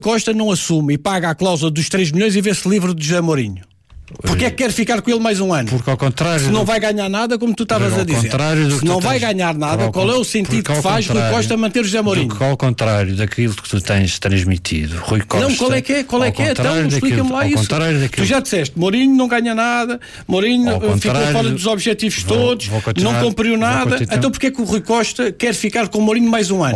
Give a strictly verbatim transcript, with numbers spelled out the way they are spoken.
Costa não assume e paga a cláusula dos três milhões e vê-se livre de José Mourinho? Porquê é que quer ficar com ele mais um ano? Porque ao contrário... Se não vai ganhar nada, como tu estavas a dizer. Se não vai ganhar nada, qual é o sentido que faz Rui Costa manter o José Mourinho? Porque ao contrário daquilo que tu tens transmitido, Rui Costa... Não, qual é que é? Qual é que é? Então, explica-me lá isso. Tu já disseste, Mourinho não ganha nada, Mourinho ficou fora dos objetivos todos, não cumpriu nada. Então porquê é que o Rui Costa quer ficar com o Mourinho mais um ano?